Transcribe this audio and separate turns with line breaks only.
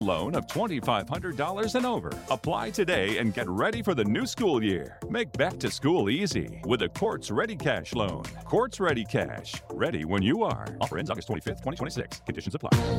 loan of $2,500 and over. Apply today and get ready for the new school year. Make back to school easy with a Quartz Ready Cash loan. Quartz Ready Cash. Ready when you are. Offer ends August 25th, 2026. Conditions apply.